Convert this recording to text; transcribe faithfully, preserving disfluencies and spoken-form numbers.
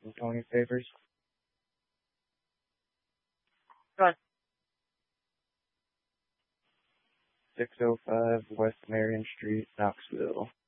Tony Favors. Go on. six oh five West Marion Street, Knoxville.